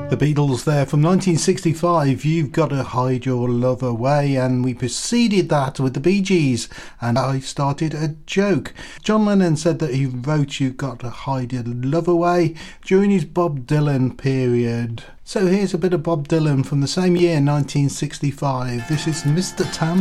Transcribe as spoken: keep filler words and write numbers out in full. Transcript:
The Beatles there from nineteen sixty-five, You've Got to Hide Your Love Away, and we preceded that with the Bee Gees, and I Started a Joke. John Lennon said that he wrote You've Got to Hide Your Love Away during his Bob Dylan period. So here's a bit of Bob Dylan from the same year, nineteen sixty-five. This is Mister Tam